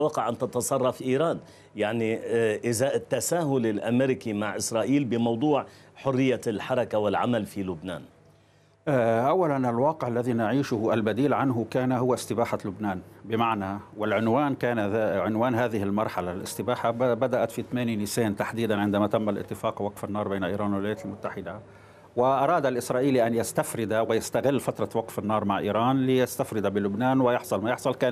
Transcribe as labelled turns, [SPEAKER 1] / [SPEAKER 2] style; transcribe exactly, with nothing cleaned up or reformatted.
[SPEAKER 1] وقع أن تتصرف إيران يعني إزاء التساهل الأمريكي مع إسرائيل بموضوع حرية الحركة والعمل في لبنان؟
[SPEAKER 2] أولا الواقع الذي نعيشه البديل عنه كان هو استباحة لبنان، بمعنى والعنوان كان عنوان هذه المرحلة. الاستباحة بدأت في ثمانية نيسان تحديدا عندما تم الاتفاق وقف النار بين إيران والولايات المتحدة، وأراد الإسرائيلي أن يستفرد ويستغل فترة وقف النار مع إيران ليستفرد بلبنان ويحصل ما يحصل. كان